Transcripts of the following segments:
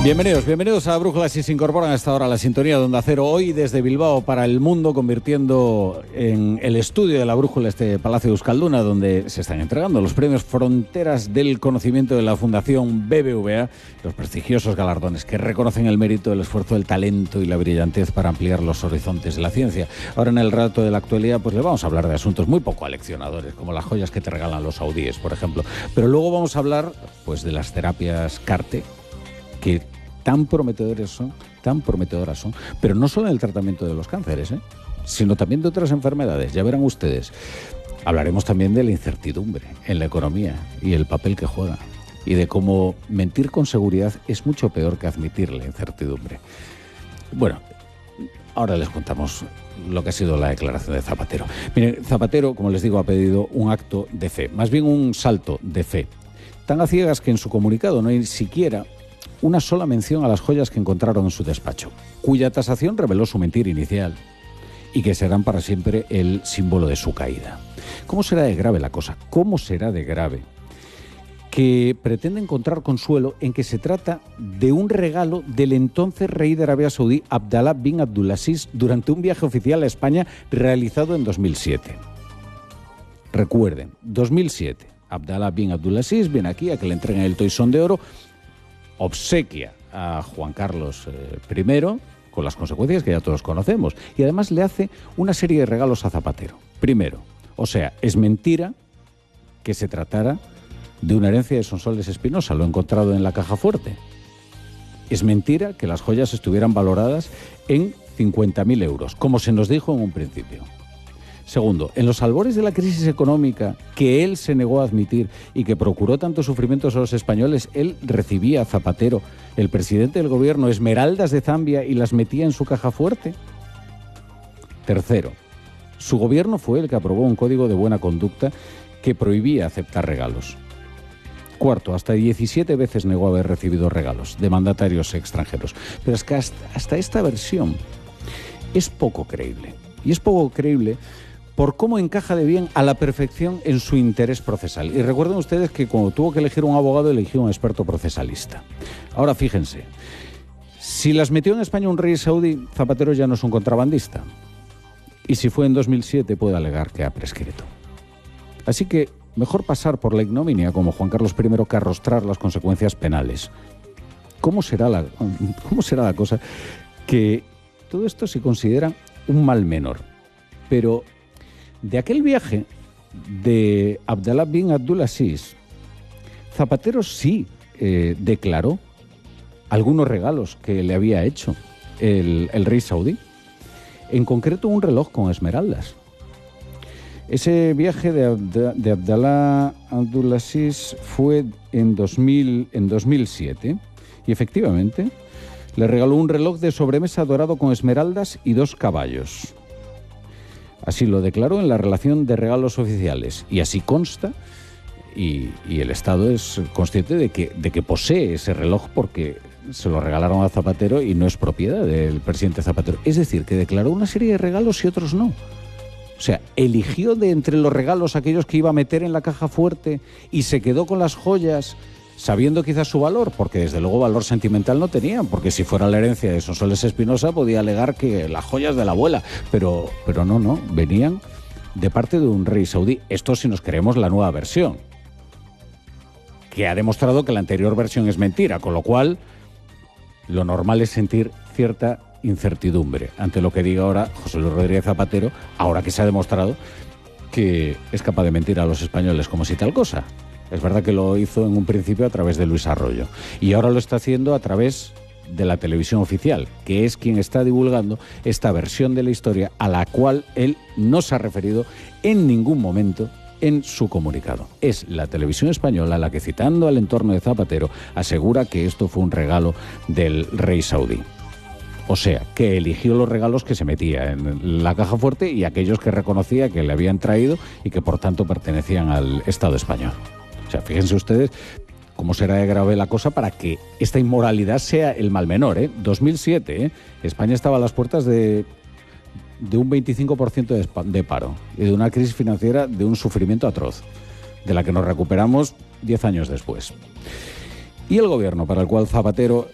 Bienvenidos a Brújula. Si se incorporan a esta hora a la sintonía de Onda Cero, hoy desde Bilbao para el mundo, convirtiendo en el estudio de la Brújula este Palacio de Euskalduna, donde se están entregando los premios Fronteras del Conocimiento de la Fundación BBVA, los prestigiosos galardones que reconocen el mérito, el esfuerzo, el talento y la brillantez para ampliar los horizontes de la ciencia. Ahora, en el relato de la actualidad, pues le vamos a hablar de asuntos muy poco aleccionadores, como las joyas que te regalan los saudíes, por ejemplo. Pero luego vamos a hablar pues de las terapias CAR-T, que tan prometedoras son, pero no solo en el tratamiento de los cánceres, sino también de otras enfermedades. Ya verán ustedes. Hablaremos también de la incertidumbre en la economía y el papel que juega, y de cómo mentir con seguridad es mucho peor que admitir la incertidumbre. Bueno, ahora les contamos lo que ha sido la declaración de Zapatero. Miren, Zapatero, como les digo, ha pedido un acto de fe, más bien un salto de fe, tan a ciegas que en su comunicado no hay siquiera una sola mención a las joyas que encontraron en su despacho, cuya tasación reveló su mentira inicial y que serán para siempre el símbolo de su caída. ¿Cómo será de grave la cosa? ¿Cómo será de grave que pretende encontrar consuelo en que se trata de un regalo del entonces rey de Arabia Saudí, Abdallah bin Abdulaziz, durante un viaje oficial a España realizado en 2007? Recuerden, 2007, Abdallah bin Abdulaziz viene aquí a que le entreguen el toisón de oro, obsequia a Juan Carlos I, con las consecuencias que ya todos conocemos, y además le hace una serie de regalos a Zapatero. Primero, o sea, es mentira que se tratara de una herencia de Sonsoles Espinosa, lo he encontrado en la caja fuerte. Es mentira que las joyas estuvieran valoradas en 50.000 euros, como se nos dijo en un principio. Segundo, en los albores de la crisis económica que él se negó a admitir y que procuró tantos sufrimientos a los españoles, él recibía a Zapatero, el presidente del gobierno, esmeraldas de Zambia y las metía en su caja fuerte. Tercero, su gobierno fue el que aprobó un código de buena conducta que prohibía aceptar regalos. Cuarto, hasta 17 veces negó haber recibido regalos de mandatarios extranjeros. Pero es que hasta esta versión es poco creíble. Y es poco creíble por cómo encaja de bien a la perfección en su interés procesal. Y recuerden ustedes que cuando tuvo que elegir un abogado, eligió un experto procesalista. Ahora fíjense, si las metió en España un rey saudí, Zapatero ya no es un contrabandista. Y si fue en 2007, puede alegar que ha prescrito. Así que mejor pasar por la ignominia como Juan Carlos I que arrostrar las consecuencias penales. ¿Cómo será la cosa que todo esto se considera un mal menor? Pero de aquel viaje de Abdallah bin Abdulaziz, Zapatero sí declaró algunos regalos que le había hecho el rey saudí. En concreto, un reloj con esmeraldas. Ese viaje de Abdallah Abdulaziz fue en 2007 y efectivamente le regaló un reloj de sobremesa dorado con esmeraldas y 2 caballos. Así lo declaró en la relación de regalos oficiales, y así consta, y el Estado es consciente de que posee ese reloj porque se lo regalaron a Zapatero y no es propiedad del presidente Zapatero. Es decir, que declaró una serie de regalos y otros no. O sea, eligió de entre los regalos aquellos que iba a meter en la caja fuerte y se quedó con las joyas, sabiendo quizás su valor, porque desde luego valor sentimental no tenían, porque si fuera la herencia de Sonsoles Espinosa podía alegar que las joyas de la abuela, pero no, venían de parte de un rey saudí. Esto si nos creemos la nueva versión, que ha demostrado que la anterior versión es mentira, con lo cual lo normal es sentir cierta incertidumbre ante lo que diga ahora José Luis Rodríguez Zapatero, ahora que se ha demostrado que es capaz de mentir a los españoles como si tal cosa. Es verdad que lo hizo en un principio a través de Luis Arroyo y ahora lo está haciendo a través de la televisión oficial, que es quien está divulgando esta versión de la historia a la cual él no se ha referido en ningún momento en su comunicado. Es la televisión española la que, citando al entorno de Zapatero, asegura que esto fue un regalo del rey saudí. O sea, que eligió los regalos que se metía en la caja fuerte y aquellos que reconocía que le habían traído y que por tanto pertenecían al Estado español. O sea, fíjense ustedes cómo será de grave la cosa para que esta inmoralidad sea el mal menor, 2007, España estaba a las puertas de un 25% de paro y de una crisis financiera de un sufrimiento atroz, de la que nos recuperamos 10 años después. Y el gobierno para el cual Zapatero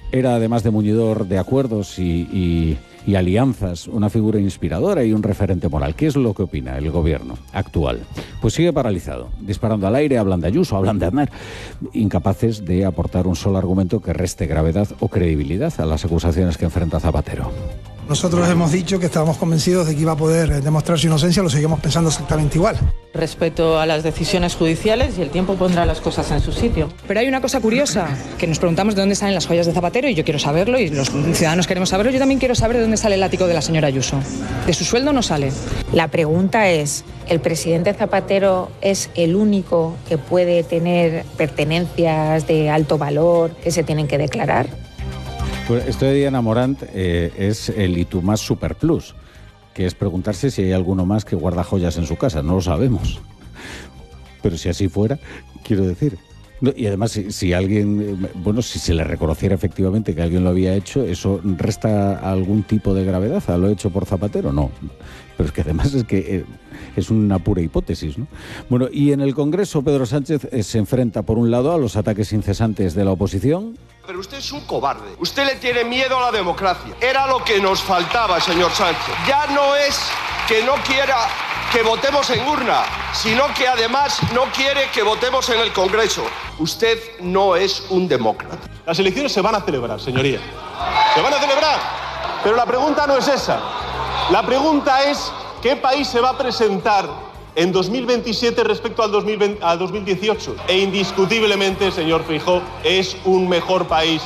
Era, además de muñidor de acuerdos y alianzas, una figura inspiradora y un referente moral. ¿Qué es lo que opina el gobierno actual? Pues sigue paralizado, disparando al aire, hablan de Ayuso, hablan de Aznar, incapaces de aportar un solo argumento que reste gravedad o credibilidad a las acusaciones que enfrenta Zapatero. Nosotros hemos dicho que estábamos convencidos de que iba a poder demostrar su inocencia, lo seguimos pensando exactamente igual. Respeto a las decisiones judiciales y el tiempo pondrá las cosas en su sitio. Pero hay una cosa curiosa, que nos preguntamos de dónde salen las joyas de Zapatero y yo quiero saberlo y los ciudadanos queremos saberlo. Yo también quiero saber de dónde sale el ático de la señora Ayuso. De su sueldo no sale. La pregunta es, ¿el presidente Zapatero es el único que puede tener pertenencias de alto valor que se tienen que declarar? Pues esto de Diana Morant es el Y tú más super plus, que es preguntarse si hay alguno más que guarda joyas en su casa. No lo sabemos. Pero si así fuera, quiero decir. Y además, si alguien, bueno, si se le reconociera efectivamente que alguien lo había hecho, ¿eso resta algún tipo de gravedad a lo hecho por Zapatero? No. Pero es que además es que es una pura hipótesis, ¿no? Bueno, y en el Congreso Pedro Sánchez se enfrenta, por un lado, a los ataques incesantes de la oposición. Pero usted es un cobarde. Usted le tiene miedo a la democracia. Era lo que nos faltaba, señor Sánchez. Ya no es que no quiera que votemos en urna, sino que además no quiere que votemos en el Congreso. Usted no es un demócrata. Las elecciones se van a celebrar, señoría. Se van a celebrar. Pero la pregunta no es esa. La pregunta es ¿qué país se va a presentar en 2027 respecto al 2018? E indiscutiblemente, señor Feijóo, es un mejor país.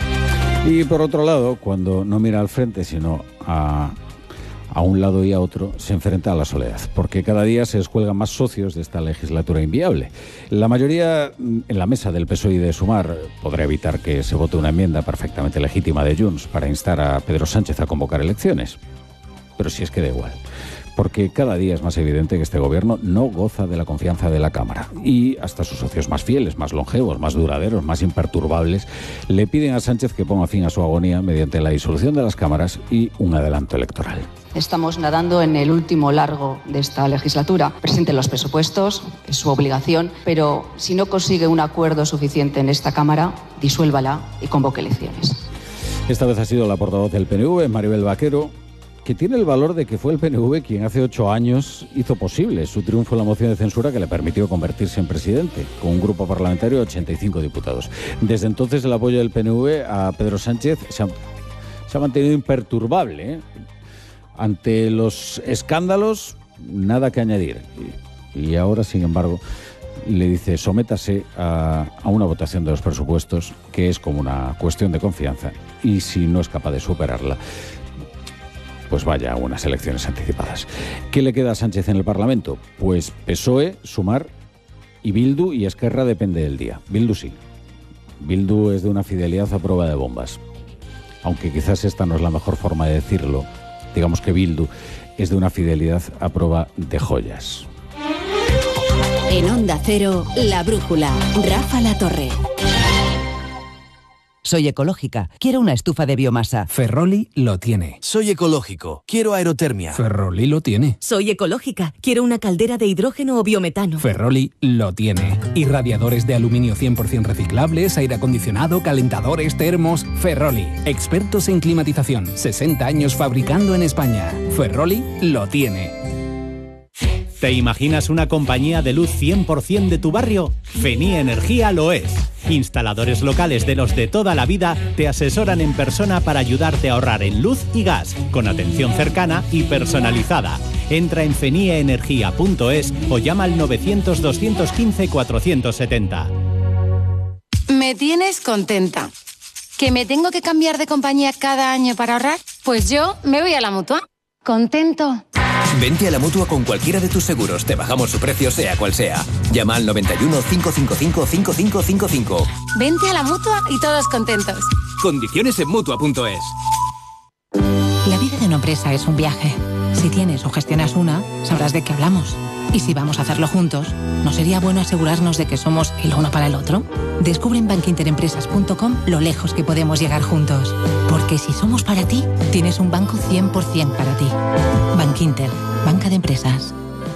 Y por otro lado, cuando no mira al frente, sino a un lado y a otro, se enfrenta a la soledad, porque cada día se descuelgan más socios de esta legislatura inviable. La mayoría en la mesa del PSOE y de Sumar podrá evitar que se vote una enmienda perfectamente legítima de Junts para instar a Pedro Sánchez a convocar elecciones. Pero si es que da igual, porque cada día es más evidente que este gobierno no goza de la confianza de la Cámara. Y hasta sus socios más fieles, más longevos, más duraderos, más imperturbables, le piden a Sánchez que ponga fin a su agonía mediante la disolución de las cámaras y un adelanto electoral. Estamos nadando en el último largo de esta legislatura. Presente los presupuestos, es su obligación, pero si no consigue un acuerdo suficiente en esta Cámara, disuélvala y convoque elecciones. Esta vez ha sido la portavoz del PNV, Maribel Vaquero, que tiene el valor de que fue el PNV quien hace 8 años hizo posible su triunfo en la moción de censura que le permitió convertirse en presidente, con un grupo parlamentario de 85 diputados. Desde entonces el apoyo del PNV a Pedro Sánchez se ha mantenido imperturbable, ¿eh? Ante los escándalos, nada que añadir. Y ahora, sin embargo, le dice sométase a una votación de los presupuestos, que es como una cuestión de confianza, y si no es capaz de superarla, pues vaya a unas elecciones anticipadas. ¿Qué le queda a Sánchez en el Parlamento? Pues PSOE, Sumar y Bildu, y Esquerra depende del día. Bildu sí. Bildu es de una fidelidad a prueba de bombas. Aunque quizás esta no es la mejor forma de decirlo. Digamos que Bildu es de una fidelidad a prueba de joyas. En Onda Cero, La Brújula, Rafa La Torre. Soy ecológica, quiero una estufa de biomasa. Ferroli lo tiene. Soy ecológico, quiero aerotermia. Ferroli lo tiene. Soy ecológica, quiero una caldera de hidrógeno o biometano. Ferroli lo tiene. Y radiadores de aluminio 100% reciclables, aire acondicionado, calentadores, termos. Ferroli, expertos en climatización, 60 años fabricando en España. Ferroli lo tiene. ¿Te imaginas una compañía de luz 100% de tu barrio? Feni Energía lo es. Instaladores locales de los de toda la vida te asesoran en persona para ayudarte a ahorrar en luz y gas, con atención cercana y personalizada. Entra en fenieenergia.es o llama al 900-215-470. Me tienes contenta. ¿Que me tengo que cambiar de compañía cada año para ahorrar? Pues yo me voy a la Mutua. ¿Contento? Vente a la Mutua con cualquiera de tus seguros. Te bajamos su precio sea cual sea. Llama al 91 555 5555. Vente a la Mutua y todos contentos. Condiciones en Mutua.es. La vida de una empresa es un viaje. Si tienes o gestionas una, sabrás de qué hablamos. Y si vamos a hacerlo juntos, ¿no sería bueno asegurarnos de que somos el uno para el otro? Descubre en bankinterempresas.com lo lejos que podemos llegar juntos. Porque si somos para ti, tienes un banco 100% para ti. Bankinter, banca de empresas.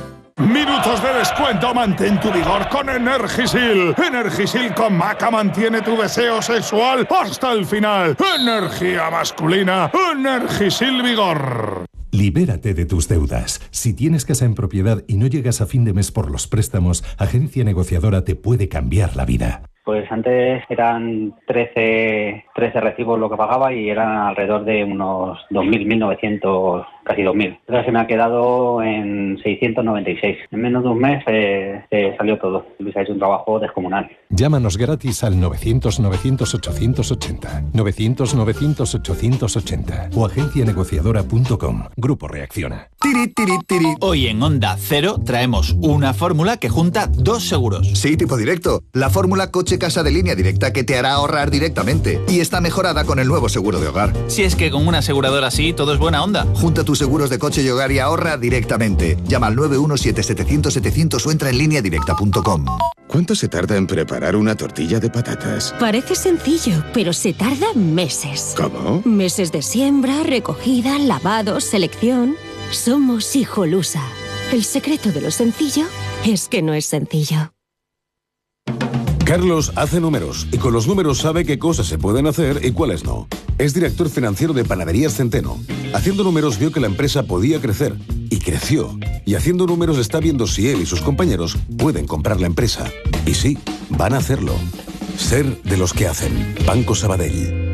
Minutos de descuento, mantén tu vigor con Energisil. Energisil con maca mantiene tu deseo sexual hasta el final. Energía masculina, Energisil Vigor. Libérate de tus deudas. Si tienes casa en propiedad y no llegas a fin de mes por los préstamos, Agencia Negociadora te puede cambiar la vida. Pues antes eran 13 recibos lo que pagaba y eran alrededor de unos 2.000, 1.900, casi 2.000. Ahora se me ha quedado en 696. En menos de un mes se salió todo. Luis ha hecho un trabajo descomunal. Llámanos gratis al 900-900-880. 900-900-880 o agencianegociadora.com. Grupo Reacciona. Tiri, tiri, tiri. Hoy en Onda Cero traemos una fórmula que junta dos seguros. Sí, tipo directo. La fórmula coche-casa de Línea Directa que te hará ahorrar directamente. Y está mejorada con el nuevo seguro de hogar. Si es que con una aseguradora así todo es buena onda. Junta tus seguros de coche y hogar y ahorra directamente. Llama al 917-700-700 o entra en lineadirecta.com. ¿Cuánto se tarda en preparar una tortilla de patatas? Parece sencillo, pero se tarda meses. ¿Cómo? Meses de siembra, recogida, lavado, selección. Somos Hijolusa. El secreto de lo sencillo es que no es sencillo. Carlos hace números y con los números sabe qué cosas se pueden hacer y cuáles no. Es director financiero de Panaderías Centeno. Haciendo números vio que la empresa podía crecer y creció. Y haciendo números está viendo si él y sus compañeros pueden comprar la empresa. Y sí, van a hacerlo. Ser de los que hacen. Banco Sabadell.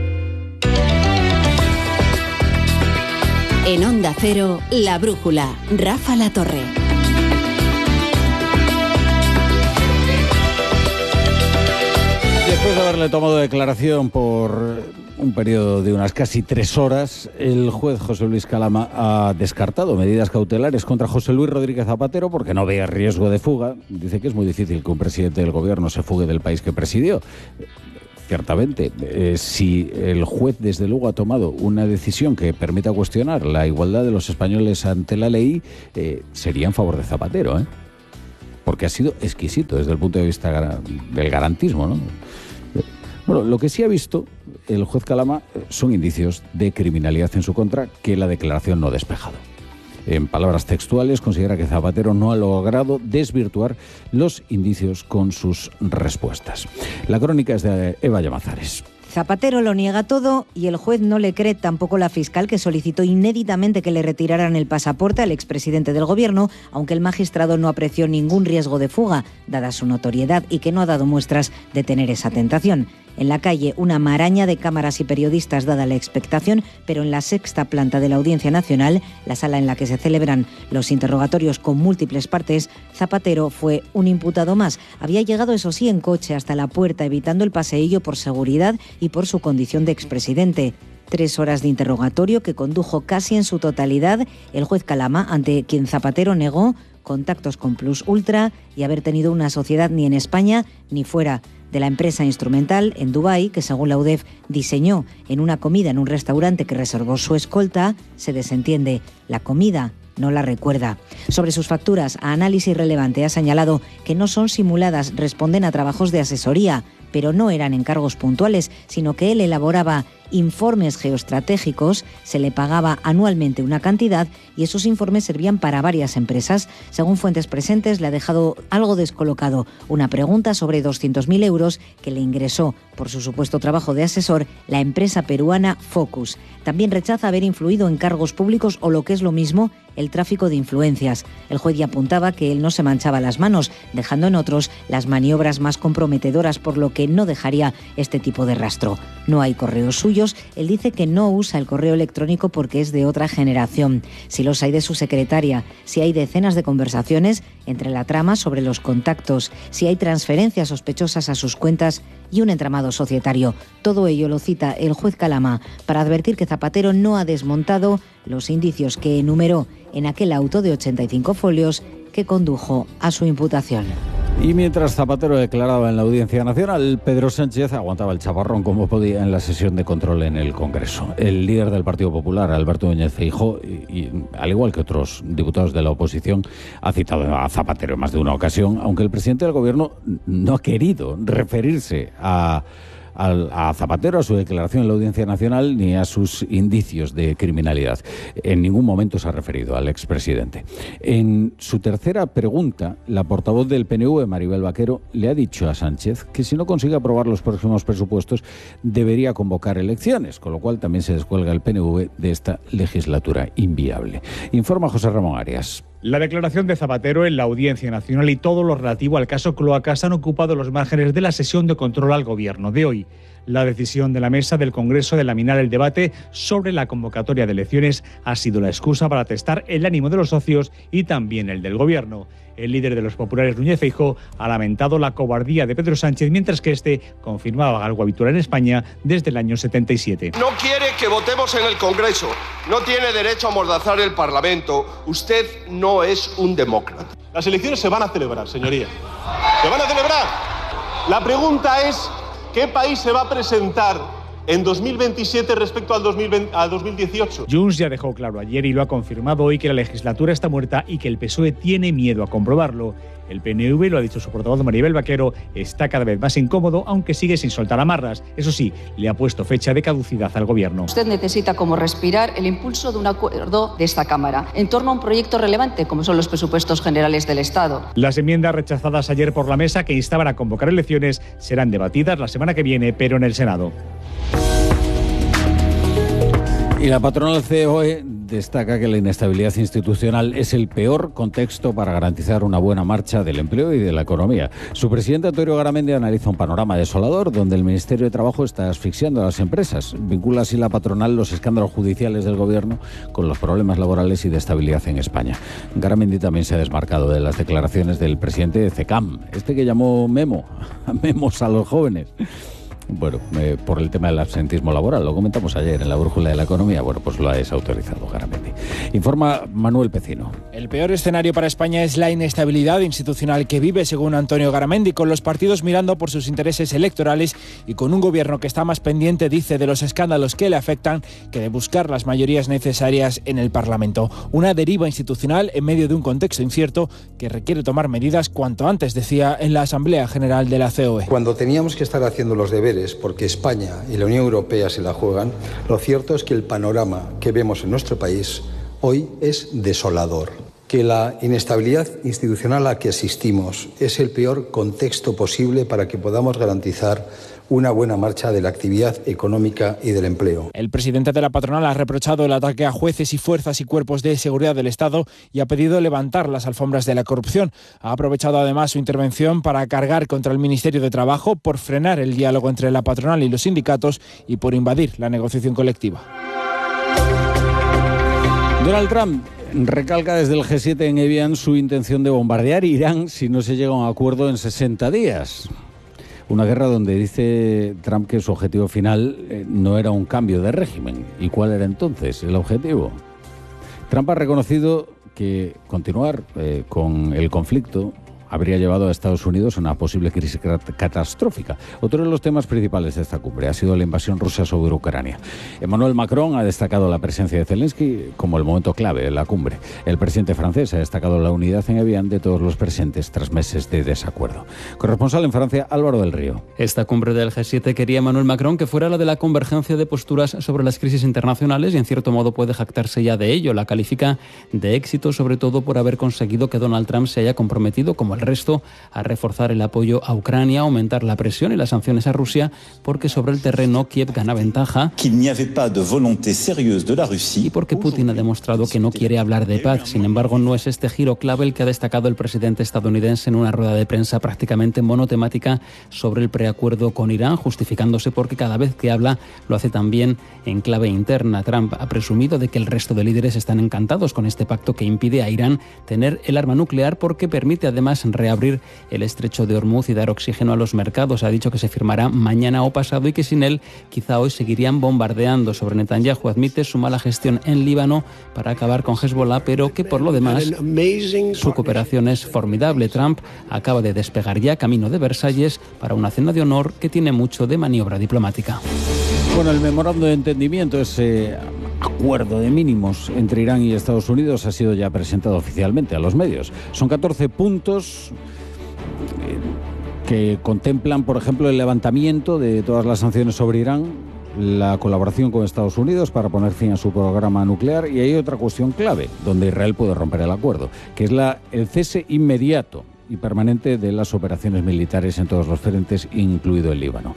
En Onda Cero, La Brújula, Rafa La Torre. Después de haberle tomado declaración por un periodo de unas casi 3 horas, el juez José Luis Calama ha descartado medidas cautelares contra José Luis Rodríguez Zapatero porque no ve riesgo de fuga. Dice que es muy difícil que un presidente del gobierno se fugue del país que presidió. Ciertamente, si el juez desde luego ha tomado una decisión que permita cuestionar la igualdad de los españoles ante la ley, sería en favor de Zapatero, porque ha sido exquisito desde el punto de vista del garantismo, ¿no? Bueno, lo que sí ha visto el juez Calama son indicios de criminalidad en su contra que la declaración no ha despejado. En palabras textuales, considera que Zapatero no ha logrado desvirtuar los indicios con sus respuestas. La crónica es de Eva Llamazares. Zapatero lo niega todo y el juez no le cree tampoco la fiscal que solicitó inéditamente que le retiraran el pasaporte al expresidente del gobierno, aunque el magistrado no apreció ningún riesgo de fuga, dada su notoriedad y que no ha dado muestras de tener esa tentación. En la calle, una maraña de cámaras y periodistas dada la expectación, pero en la 6ª planta de la Audiencia Nacional, la sala en la que se celebran los interrogatorios con múltiples partes, Zapatero fue un imputado más. Había llegado, eso sí, en coche hasta la puerta, evitando el paseillo por seguridad y por su condición de expresidente. 3 horas de interrogatorio que condujo casi en su totalidad el juez Calama, ante quien Zapatero negó contactos con Plus Ultra y haber tenido una sociedad ni en España ni fuera de la empresa instrumental en Dubái, que según la UDEF diseñó en una comida en un restaurante que reservó su escolta. Se desentiende. La comida no la recuerda. Sobre sus facturas, a Análisis Relevante ha señalado que no son simuladas, responden a trabajos de asesoría, pero no eran encargos puntuales, sino que él elaboraba informes geoestratégicos, se le pagaba anualmente una cantidad y esos informes servían para varias empresas. Según fuentes presentes, le ha dejado algo descolocado una pregunta sobre 200.000 euros que le ingresó por su supuesto trabajo de asesor la empresa peruana Focus. También rechaza haber influido en cargos públicos o, lo que es lo mismo, el tráfico de influencias. El juez ya apuntaba que él no se manchaba las manos, dejando en otros las maniobras más comprometedoras, por lo que no dejaría este tipo de rastro. No hay correos suyos. Él dice que no usa el correo electrónico porque es de otra generación. Si los hay de su secretaria, si hay decenas de conversaciones entre la trama sobre los contactos, si hay transferencias sospechosas a sus cuentas y un entramado societario. Todo ello lo cita el juez Calama para advertir que Zapatero no ha desmontado los indicios que enumeró en aquel auto de 85 folios que condujo a su imputación. Y mientras Zapatero declaraba en la Audiencia Nacional, Pedro Sánchez aguantaba el chaparrón como podía en la sesión de control en el Congreso. El líder del Partido Popular, Alberto Núñez Feijóo, y al igual que otros diputados de la oposición, ha citado a Zapatero en más de una ocasión, aunque el presidente del Gobierno no ha querido referirse a a Zapatero, a su declaración en la Audiencia Nacional, ni a sus indicios de criminalidad. En ningún momento se ha referido al expresidente. En su tercera pregunta, la portavoz del PNV, Maribel Vaquero, le ha dicho a Sánchez que si no consigue aprobar los próximos presupuestos debería convocar elecciones, con lo cual también se descuelga el PNV de esta legislatura inviable. Informa José Ramón Arias. La declaración de Zapatero en la Audiencia Nacional y todo lo relativo al caso Cloacas han ocupado los márgenes de la sesión de control al Gobierno de hoy. La decisión de la mesa del Congreso de laminar el debate sobre la convocatoria de elecciones ha sido la excusa para testar el ánimo de los socios y también el del Gobierno. El líder de los populares, Núñez Feijóo, ha lamentado la cobardía de Pedro Sánchez, mientras que este confirmaba algo habitual en España desde el año 77. No quiere que votemos en el Congreso, no tiene derecho a amordazar el Parlamento. Usted no es un demócrata. Las elecciones se van a celebrar, señoría. ¡Se van a celebrar! La pregunta es, ¿qué país se va a presentar en 2027 respecto al 2018? Junts ya dejó claro ayer y lo ha confirmado hoy que la legislatura está muerta y que el PSOE tiene miedo a comprobarlo. El PNV, lo ha dicho su portavoz Maribel Vaquero, está cada vez más incómodo, aunque sigue sin soltar amarras. Eso sí, le ha puesto fecha de caducidad al Gobierno. Usted necesita, como respirar, el impulso de un acuerdo de esta Cámara en torno a un proyecto relevante, como son los presupuestos generales del Estado. Las enmiendas rechazadas ayer por la mesa que instaban a convocar elecciones serán debatidas la semana que viene, pero en el Senado. Y la patronal COE destaca que la inestabilidad institucional es el peor contexto para garantizar una buena marcha del empleo y de la economía. Su presidente, Antonio Garamendi, analiza un panorama desolador donde el Ministerio de Trabajo está asfixiando a las empresas. Vincula así la patronal los escándalos judiciales del Gobierno con los problemas laborales y de estabilidad en España. Garamendi también se ha desmarcado de las declaraciones del presidente de CECAM, que llamó memos a los jóvenes. Bueno, por el tema del absentismo laboral, lo comentamos ayer en la Brújula de la Economía, bueno, pues lo ha desautorizado Garamendi. Informa Manuel Pecino. El peor escenario para España es la inestabilidad institucional que vive, según Antonio Garamendi, con los partidos mirando por sus intereses electorales y con un gobierno que está más pendiente, dice, de los escándalos que le afectan que de buscar las mayorías necesarias en el Parlamento. Una deriva institucional en medio de un contexto incierto que requiere tomar medidas cuanto antes, decía en la Asamblea General de la COE. Cuando teníamos que estar haciendo los deberes porque España y la Unión Europea se la juegan, lo cierto es que el panorama que vemos en nuestro país hoy es desolador. Que la inestabilidad institucional a la que asistimos es el peor contexto posible para que podamos garantizar una buena marcha de la actividad económica y del empleo. El presidente de la patronal ha reprochado el ataque a jueces y fuerzas y cuerpos de seguridad del Estado y ha pedido levantar las alfombras de la corrupción. Ha aprovechado además su intervención para cargar contra el Ministerio de Trabajo por frenar el diálogo entre la patronal y los sindicatos y por invadir la negociación colectiva. Donald Trump recalca desde el G7 en Evian su intención de bombardear Irán si no se llega a un acuerdo en 60 días. Una guerra donde dice Trump que su objetivo final no era un cambio de régimen. ¿Y cuál era entonces el objetivo? Trump ha reconocido que continuar con el conflicto habría llevado a Estados Unidos a una posible crisis catastrófica. Otro de los temas principales de esta cumbre ha sido la invasión rusa sobre Ucrania. Emmanuel Macron ha destacado la presencia de Zelensky como el momento clave de la cumbre. El presidente francés ha destacado la unidad en Evian de todos los presentes tras meses de desacuerdo. Corresponsal en Francia, Álvaro del Río. Esta cumbre del G7 quería Emmanuel Macron que fuera la de la convergencia de posturas sobre las crisis internacionales y en cierto modo puede jactarse ya de ello. La califica de éxito sobre todo por haber conseguido que Donald Trump se haya comprometido como el resto a reforzar el apoyo a Ucrania, aumentar la presión y las sanciones a Rusia, porque sobre el terreno Kiev gana ventaja y porque Putin ha demostrado que no quiere hablar de paz. Sin embargo, no es este giro clave el que ha destacado el presidente estadounidense en una rueda de prensa prácticamente monotemática sobre el preacuerdo con Irán, justificándose porque cada vez que habla lo hace también en clave interna. Trump ha presumido de que el resto de líderes están encantados con este pacto que impide a Irán tener el arma nuclear porque permite además reabrir el estrecho de Hormuz y dar oxígeno a los mercados. Ha dicho que se firmará mañana o pasado y que sin él quizá hoy seguirían bombardeando. Sobre Netanyahu admite su mala gestión en Líbano para acabar con Hezbollah, pero que por lo demás su cooperación es formidable. Trump acaba de despegar ya camino de Versalles para una cena de honor que tiene mucho de maniobra diplomática. Bueno, el memorando de entendimiento, ese acuerdo de mínimos entre Irán y Estados Unidos, ha sido ya presentado oficialmente a los medios. Son 14 puntos que contemplan, por ejemplo, el levantamiento de todas las sanciones sobre Irán, la colaboración con Estados Unidos para poner fin a su programa nuclear, y hay otra cuestión clave, donde Israel puede romper el acuerdo, que es el cese inmediato y permanente de las operaciones militares en todos los frentes, incluido el Líbano.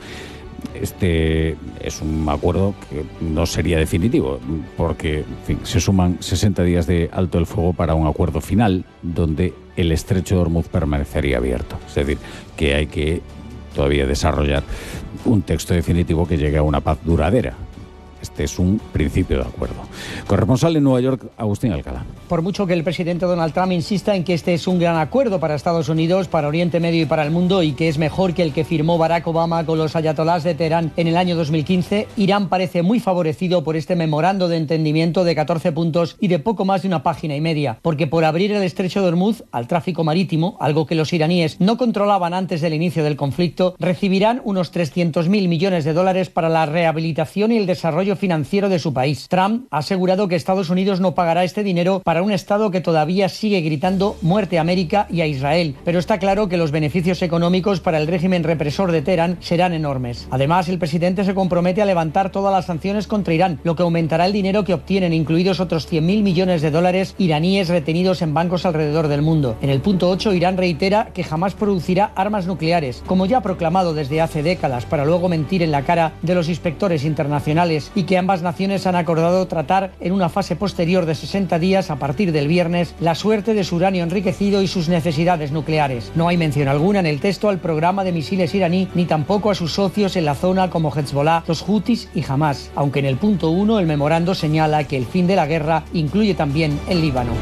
Este es un acuerdo que no sería definitivo, porque en fin, se suman 60 días de alto el fuego para un acuerdo final donde el estrecho de Hormuz permanecería abierto. Es decir, que hay que todavía desarrollar un texto definitivo que llegue a una paz duradera. Este es un principio de acuerdo. Corresponsal en Nueva York, Agustín Alcalá. Por mucho que el presidente Donald Trump insista en que este es un gran acuerdo para Estados Unidos, para Oriente Medio y para el mundo, y que es mejor que el que firmó Barack Obama con los ayatolás de Teherán en el año 2015, Irán parece muy favorecido por este memorando de entendimiento de 14 puntos y de poco más de una página y media, porque por abrir el estrecho de Hormuz al tráfico marítimo, algo que los iraníes no controlaban antes del inicio del conflicto, recibirán unos 300.000 millones de dólares para la rehabilitación y el desarrollo financiero de su país. Trump ha asegurado que Estados Unidos no pagará este dinero para un Estado que todavía sigue gritando muerte a América y a Israel, pero está claro que los beneficios económicos para el régimen represor de Teherán serán enormes. Además, el presidente se compromete a levantar todas las sanciones contra Irán, lo que aumentará el dinero que obtienen, incluidos otros 100.000 millones de dólares iraníes retenidos en bancos alrededor del mundo. En el punto 8, Irán reitera que jamás producirá armas nucleares, como ya ha proclamado desde hace décadas, para luego mentir en la cara de los inspectores internacionales, y que ambas naciones han acordado tratar en una fase posterior de 60 días a partir del viernes la suerte de su uranio enriquecido y sus necesidades nucleares. No hay mención alguna en el texto al programa de misiles iraní, ni tampoco a sus socios en la zona como Hezbollah, los Houthis y Hamas, aunque en el punto 1 el memorando señala que el fin de la guerra incluye también el Líbano.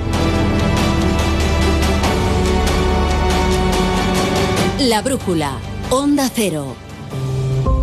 La brújula, Onda Cero.